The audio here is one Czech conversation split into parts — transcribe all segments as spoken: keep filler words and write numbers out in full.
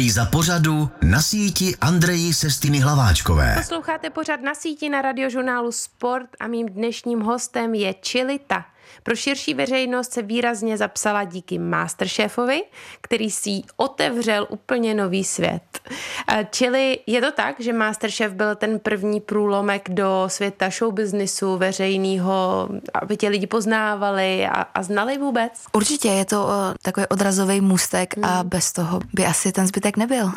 Analýza pořadu Na síti Andreji Sestiny Hlaváčkové. Posloucháte pořad Na síti na Radiožurnálu Sport a mým dnešním hostem je Čilita. Pro širší veřejnost se výrazně zapsala díky Masterchefovi, který si otevřel úplně nový svět. Čili je to tak, že Masterchef byl ten první průlomek do světa showbiznisu, veřejného, aby tě lidi poznávali a, a znali vůbec? Určitě, je to uh, takový odrazový můstek hmm. a bez toho by asi ten zbytek nebyl.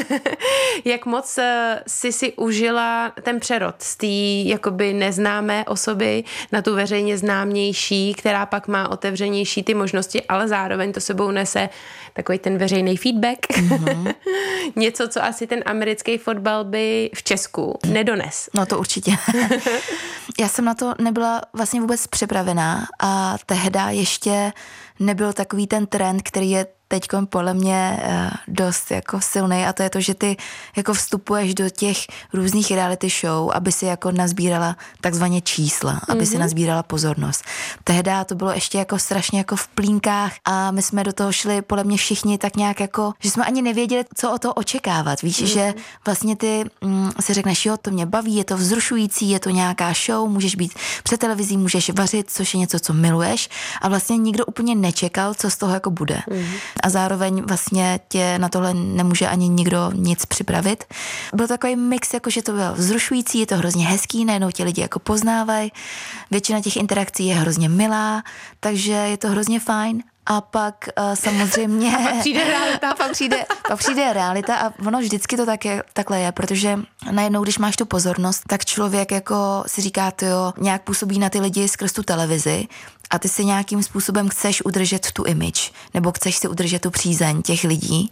Jak moc uh, jsi si užila ten přerod z té jakoby neznámé osoby na tu veřejně známější, která pak má otevřenější ty možnosti, ale zároveň to sebou nese takový ten veřejný feedback. Mm-hmm. Něco, co asi ten americký fotbal by v Česku nedones. No to určitě. Já jsem na to nebyla vlastně vůbec připravená a tehda ještě nebyl takový ten trend, který je teď podle mě dost jako silnej, a to je to, že ty jako vstupuješ do těch různých reality show, aby si jako nazbírala takzvaně čísla, aby mm-hmm. si nazbírala pozornost. Tehda to bylo ještě jako strašně jako v plínkách a my jsme do toho šli podle mě všichni tak nějak jako, že jsme ani nevěděli, co o to očekávat. Víš, mm-hmm. že vlastně ty mm, si řekneš, jo, to mě baví, je to vzrušující, je to nějaká show, můžeš být před televizí, můžeš vařit, což je něco, co miluješ, a vlastně nikdo úplně nečekal, co z toho jako bude. Mm-hmm. A zároveň vlastně tě na tohle nemůže ani nikdo nic připravit. Byl takový mix, jako že to bylo vzrušující, je to hrozně hezký, najednou tě lidi jako poznávají, většina těch interakcí je hrozně milá, takže je to hrozně fajn. A pak uh, samozřejmě... A pak přijde realita. A pak přijde, pak přijde realita a ono vždycky to tak je, takhle je, protože najednou, když máš tu pozornost, tak člověk jako si říká, jo, nějak působí na ty lidi skrz tu televizi a ty si nějakým způsobem chceš udržet tu image, nebo chceš si udržet tu přízeň těch lidí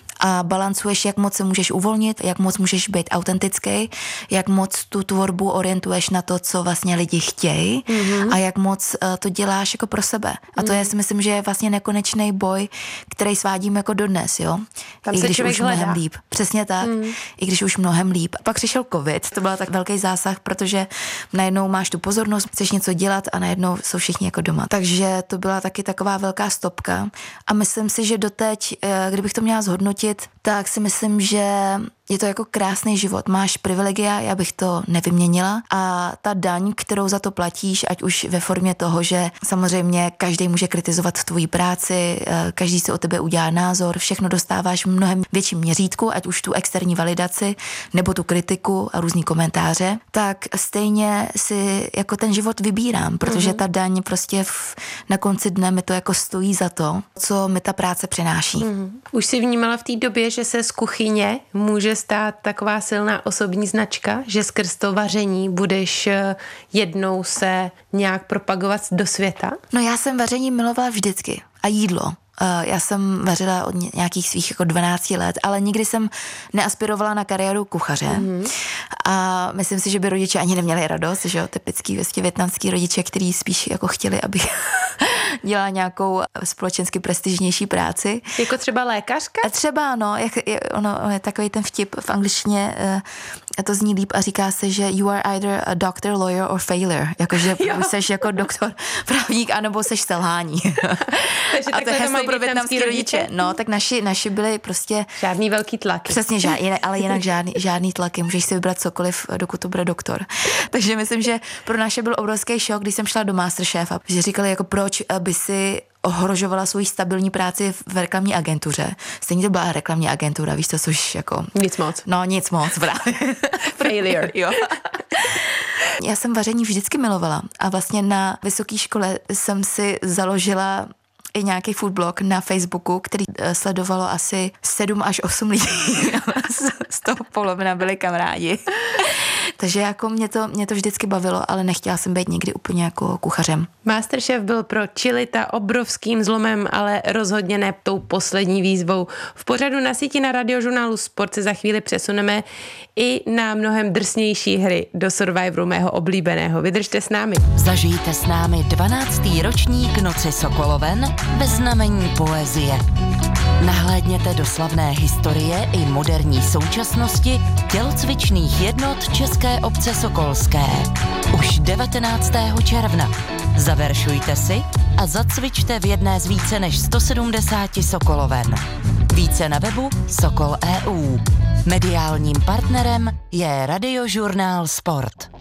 a balancuješ, jak moc se můžeš uvolnit, jak moc můžeš být autentický, jak moc tu tvorbu orientuješ na to, co vlastně lidi chtějí mm-hmm. a jak moc uh, to děláš jako pro sebe. A to mm. je, si myslím, že je vlastně nekonečný boj, který svádím jako dodnes, jo. Tam I se když už hledá. mnohem líp. Přesně tak. Mm. I když už mnohem líp. Pak přišel covid, to byl tak velký zásah, protože najednou máš tu pozornost, chceš něco dělat a najednou jsou všichni jako doma. Takže to byla taky taková velká stopka a myslím si, že doteď, kdybych to měla zhodnotit, tak si myslím, že je to jako krásný život. Máš privilegia, já bych to nevyměnila, a ta daň, kterou za to platíš, ať už ve formě toho, že samozřejmě každý může kritizovat tvoji práci, každý si o tebe udělá názor, všechno dostáváš v mnohem větším měřítku, ať už tu externí validaci, nebo tu kritiku a různý komentáře, tak stejně si jako ten život vybírám, protože mm-hmm. ta daň prostě v, na konci dne mi to jako stojí za to, co mi ta práce přináší. Mm-hmm. Už si vnímala v té době, že se z kuchyně může stát taková silná osobní značka, že skrz to vaření budeš jednou se nějak propagovat do světa? No já jsem vaření milovala vždycky. A jídlo. Já jsem vařila od nějakých svých jako dvanácti let, ale nikdy jsem neaspirovala na kariéru kuchaře. Mm-hmm. A myslím si, že by rodiče ani neměli radost, že jo, typický vlastně vietnamský rodiče, kteří spíš jako chtěli, abych dělala nějakou společensky prestižnější práci. Jako třeba lékařka? A třeba, no, jak je, ono, je takový ten vtip v angličtině, uh, to zní líp a říká se, že you are either a doctor, lawyer or failure. Jakože buď seš jako doktor, právník, anebo seš selhání. Takže a to je heslo pro vietnamský rodiče. rodiče. No, tak naši, naši byli prostě... Žádný velký tlaky. Přesně, žádný, ale jinak žádný, žádný tlaky. Můžeš si vybrat cokoliv, dokud to bude doktor. Takže myslím, že pro naše byl obrovský šok, když jsem šla do Masterchefa. Že říkali, jako proč by si ohrožovala svoji stabilní práci v reklamní agentuře. Stejně to byla reklamní agentura, víš to, což jako... Nic moc. No, nic moc, právě. Failure. Jo. Já jsem vaření vždycky milovala a vlastně na vysoké škole jsem si založila i nějaký food blog na Facebooku, který sledovalo asi sedm až osm lidí. Z toho polovina byli kamarádi. Takže jako mě to, mě to vždycky bavilo, ale nechtěla jsem být nikdy úplně jako kuchařem. Masterchef byl pro Čilita obrovským zlomem, ale rozhodně ne tou poslední výzvou. V pořadu Na síti na Radiožurnálu Sport se za chvíli přesuneme i na mnohem drsnější hry do Survivoru mého oblíbeného. Vydržte s námi. Zažijte s námi dvanáctý ročník Noci Sokoloven ve znamení poezie. Nahlédněte do slavné historie i moderní současnosti tělocvičných jednot České obce Sokolské. Už devatenáctého června. Zaveršujte si a zacvičte v jedné z více než sto sedmdesáti Sokoloven. Více na webu Sokol tečka e u. Mediálním partnerem je Radiožurnál Sport.